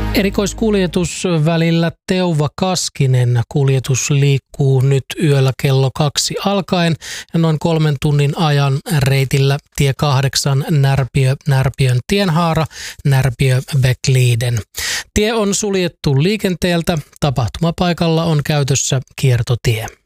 Erikoiskuljetus välillä Teuva-Kaskinen kuljetus liikkuu nyt yöllä kello 2 alkaen ja noin 3 tunnin ajan reitillä tie 8 Närpiön tienhaara, Närpiö-Bäckliden. Tie on suljettu liikenteeltä, tapahtumapaikalla on käytössä kiertotie.